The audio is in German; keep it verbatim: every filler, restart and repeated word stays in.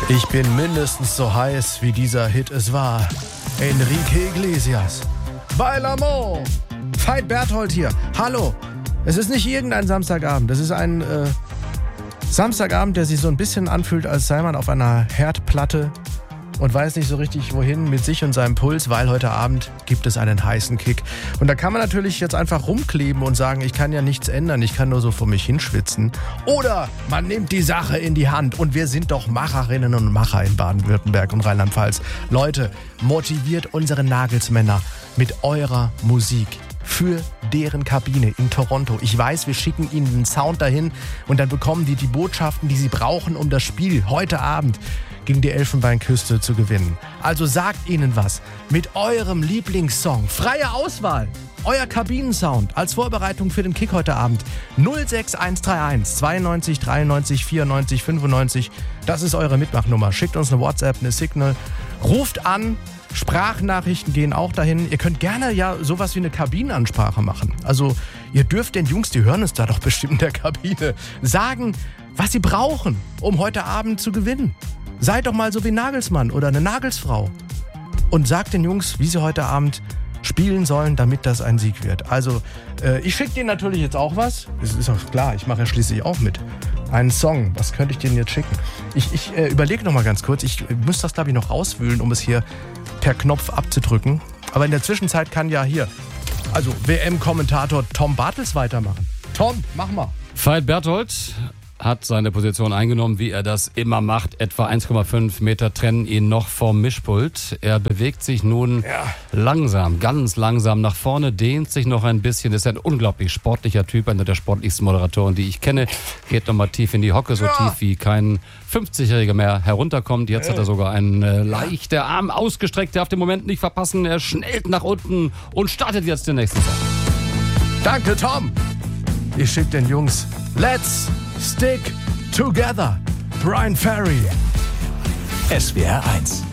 Ich bin mindestens so heiß, wie dieser Hit es war. Enrique Iglesias. Bailamo. Veit Berthold hier. Hallo. Es ist nicht irgendein Samstagabend. Es ist ein äh, Samstagabend, der sich so ein bisschen anfühlt, als sei man auf einer Herdplatte und weiß nicht so richtig wohin mit sich und seinem Puls, weil heute Abend gibt es einen heißen Kick. Und da kann man natürlich jetzt einfach rumkleben und sagen, ich kann ja nichts ändern, ich kann nur so vor mich hinschwitzen. Oder man nimmt die Sache in die Hand und wir sind doch Macherinnen und Macher in Baden-Württemberg und Rheinland-Pfalz. Leute, motiviert unsere Nagelsmänner mit eurer Musik für deren Kabine in Toronto. Ich weiß, wir schicken ihnen den Sound dahin und dann bekommen die die Botschaften, die sie brauchen, um das Spiel heute Abend gegen die Elfenbeinküste zu gewinnen. Also sagt ihnen was mit eurem Lieblingssong. Freie Auswahl. Euer Kabinensound als Vorbereitung für den Kick heute Abend. null sechs eins drei eins zweiundneunzig dreiundneunzig vierundneunzig fünfundneunzig. Das ist eure Mitmachnummer. Schickt uns eine WhatsApp, eine Signal. Ruft an. Sprachnachrichten gehen auch dahin. Ihr könnt gerne ja sowas wie eine Kabinenansprache machen. Also ihr dürft den Jungs, die hören es da doch bestimmt in der Kabine, sagen, was sie brauchen, um heute Abend zu gewinnen. Seid doch mal so wie Nagelsmann oder eine Nagelsfrau und sagt den Jungs, wie sie heute Abend spielen sollen, damit das ein Sieg wird. Also äh, ich schicke denen natürlich jetzt auch was. Das ist auch klar, ich mache ja schließlich auch mit. Einen Song, was könnte ich denen jetzt schicken? Ich, ich äh, überlege noch mal ganz kurz. Ich muss das, glaube ich, noch rauswühlen, um es hier per Knopf abzudrücken. Aber in der Zwischenzeit kann ja hier, also W M-Kommentator Tom Bartels weitermachen. Tom, mach mal. Veit Berthold hat seine Position eingenommen, wie er das immer macht. Etwa eins Komma fünf Meter trennen ihn noch vom Mischpult. Er bewegt sich nun ja. langsam, ganz langsam nach vorne, dehnt sich noch ein bisschen. Ist ein unglaublich sportlicher Typ, einer der sportlichsten Moderatoren, die ich kenne. Geht nochmal tief in die Hocke, so ja. tief wie kein fünfzigjähriger mehr herunterkommt. Jetzt ja. hat er sogar einen äh, leicht, der Arm ausgestreckt, der auf den Moment nicht verpassen. Er schnellt nach unten und startet jetzt den nächsten Song. Danke, Tom. Ich schick den Jungs Let's Stick Together. Brian Ferry. S W R eins.